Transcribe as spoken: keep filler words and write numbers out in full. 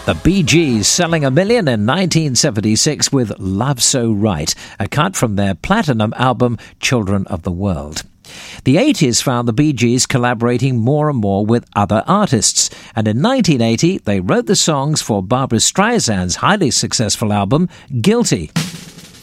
The Bee Gees selling a million in nineteen seventy-six with Love So Right, a cut from their platinum album Children of the World. The eighties found the Bee Gees collaborating more and more with other artists, and in nineteen eighty they wrote the songs for Barbra Streisand's highly successful album Guilty.